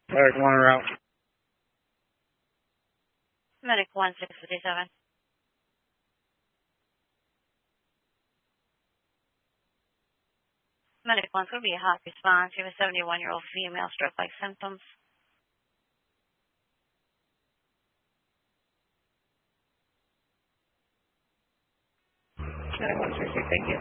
Medic 1 route. Medic 1657. Medic 1 would be a hot response. You have a 71-year-old female stroke-like symptoms. Medic 160, thank you.